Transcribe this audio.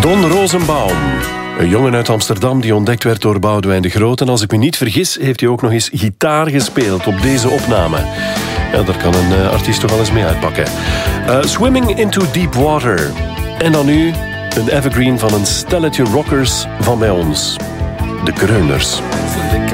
Don Rosenbaum. Een jongen uit Amsterdam die ontdekt werd door Boudewijn de Groot. En als ik me niet vergis, heeft hij ook nog eens gitaar gespeeld op deze opname. Ja, daar kan een artiest toch wel eens mee uitpakken. Swimming into Deep Water. En dan nu een evergreen van een stelletje rockers van bij ons. De Kreuners.